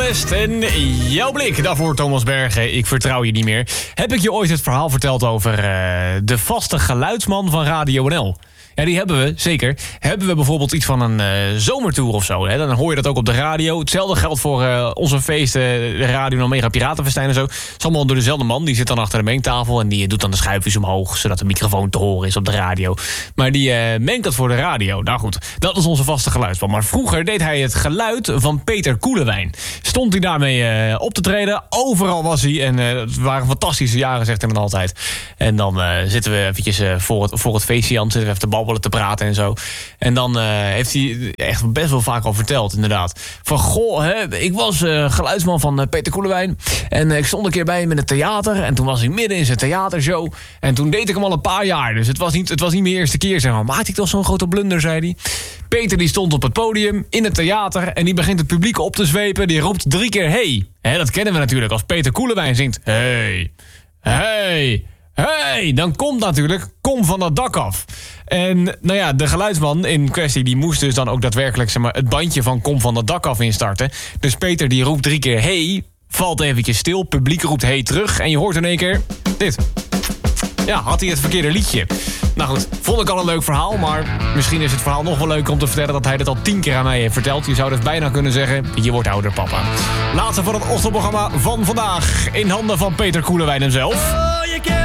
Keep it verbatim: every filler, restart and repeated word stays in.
West en jouw blik. Daarvoor Thomas Bergen, ik vertrouw je niet meer. Heb ik je ooit het verhaal verteld over uh, de vaste geluidsman van Radio N L? Ja, die hebben we, zeker. Hebben we bijvoorbeeld iets van een uh, zomertour of zo, hè? Dan hoor je dat ook op de radio. Hetzelfde geldt voor uh, onze feesten, de Radio N Mega Piratenfestijn en zo. Het is allemaal door dezelfde man. Die zit dan achter de mengtafel en die doet dan de schuifjes omhoog, zodat de microfoon te horen is op de radio. Maar die uh, mengt dat voor de radio. Nou goed, dat is onze vaste geluidsman. Maar vroeger deed hij het geluid van Peter Koelewijn. Stond hij daarmee uh, op te treden. Overal was hij. En uh, het waren fantastische jaren, zegt hij dan altijd. En dan uh, zitten we eventjes uh, voor, het, voor het feestje aan, zitten we even te babbelen, te praten en zo. En dan uh, heeft hij echt best wel vaak al verteld, inderdaad. Van, goh, hè, ik was uh, geluidsman van uh, Peter Koelewijn. En uh, ik stond een keer bij hem in het theater. En toen was hij midden in zijn theatershow. En toen deed ik hem al een paar jaar. Dus het was niet, het was niet mijn eerste keer, zeg maar. Maakte ik toch zo'n grote blunder, zei hij. Peter die stond op het podium in het theater. En die begint het publiek op te zwepen. Die roept drie keer hey. Hè, dat kennen we natuurlijk als Peter Koelewijn zingt. Hey, hey, hey. Dan komt natuurlijk kom van dat dak af. En nou ja, de geluidsman in kwestie die moest dus dan ook daadwerkelijk, zeg maar, het bandje van kom van dat dak af instarten. Dus Peter die roept drie keer hey, valt eventjes stil, publiek roept hey terug en je hoort in één keer dit. Ja, had hij het verkeerde liedje. Nou goed, vond ik al een leuk verhaal, maar misschien is het verhaal nog wel leuker om te vertellen dat hij dit al tien keer aan mij heeft verteld. Je zou dus bijna kunnen zeggen, je wordt ouder, papa. Laatste van het ochtendprogramma van vandaag in handen van Peter Koelewijn hemzelf.